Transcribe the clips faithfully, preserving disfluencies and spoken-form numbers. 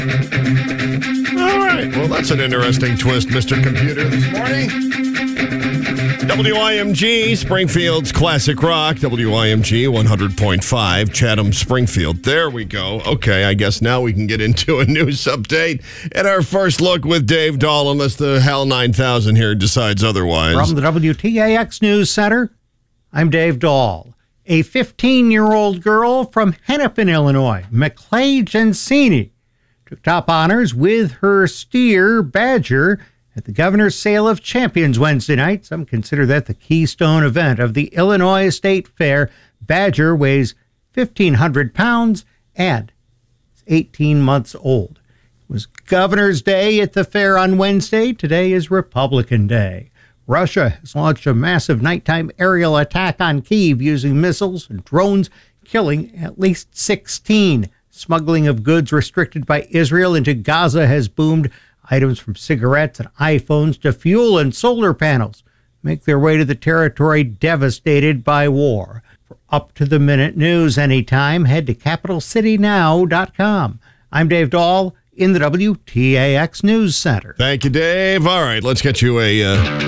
All right. Well, that's an interesting twist, Mister Computer, this morning. W I M G, Springfield's Classic Rock. W I M G one hundred point five, Chatham, Springfield. There we go. Okay, I guess now we can get into a news update. And our first look with Dave Dahl, unless the HAL nine thousand here decides otherwise. From the W T A X News Center, I'm Dave Dahl. A fifteen-year-old girl from Hennepin, Illinois, McClay Gensini, took top honors with her steer, Badger, at the Governor's Sale of Champions Wednesday night. Some consider that the keystone event of the Illinois State Fair. Badger weighs fifteen hundred pounds and is eighteen months old. It was Governor's Day at the fair on Wednesday. Today is Republican Day. Russia has launched a massive nighttime aerial attack on Kyiv using missiles and drones, killing at least sixteen. Smuggling of goods restricted by Israel into Gaza has boomed. Items from cigarettes and iPhones to fuel and solar panels make their way to the territory devastated by war. For up-to-the-minute news anytime, head to capital city now dot com. I'm Dave Dahl in the W T A X News Center. Thank you, Dave. All right, let's get you a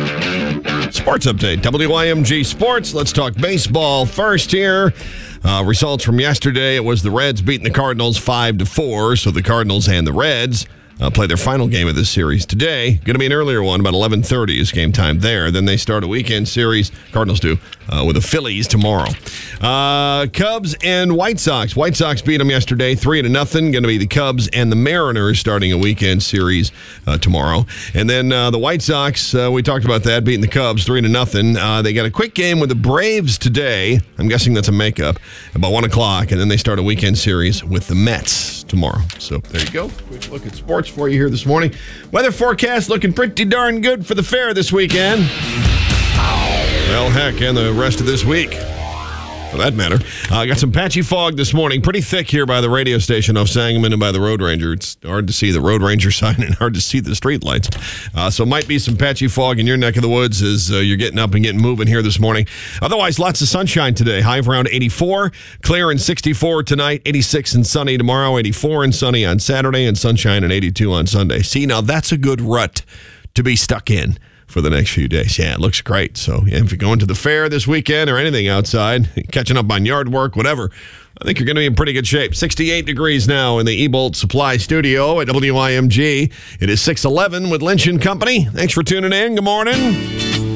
uh, sports update. W I M G Sports. Let's talk baseball first here. Uh, results from yesterday, it was the Reds beating the Cardinals five to four, so the Cardinals and the Reds Uh, play their final game of this series today. Going to be an earlier one, about eleven thirty is game time there. Then they start a weekend series, Cardinals do, uh, with the Phillies tomorrow. Uh, Cubs and White Sox. White Sox beat them yesterday, three to nothing. Going to be the Cubs and the Mariners starting a weekend series uh, tomorrow. And then uh, the White Sox, uh, we talked about that, beating the Cubs three to nothing. Uh, they got a quick game with the Braves today. I'm guessing that's a makeup, about one o'clock. And then they start a weekend series with the Mets tomorrow. So there you go. Quick look at sports for you here this morning. Weather forecast looking pretty darn good for the fair this weekend. Well, heck, and the rest of this week, for that matter. I uh, got some patchy fog this morning, pretty thick here by the radio station off Sangamon and by the Road Ranger. It's hard to see the Road Ranger sign and hard to see the street lights. Uh, so might be some patchy fog in your neck of the woods as uh, you're getting up and getting moving here this morning. Otherwise, lots of sunshine today. High of around eighty-four, clear and sixty-four tonight, eighty-six and sunny tomorrow, eighty-four and sunny on Saturday, and sunshine and eighty-two on Sunday. See, now that's a good rut to be stuck in for the next few days. Yeah, it looks great. So yeah, if you're going to the fair this weekend or anything outside, catching up on yard work, whatever, I think you're going to be in pretty good shape. sixty-eight degrees now in the Ebolt Supply Studio at W I M G. It is six eleven with Lynch and Company. Thanks for tuning in. Good morning.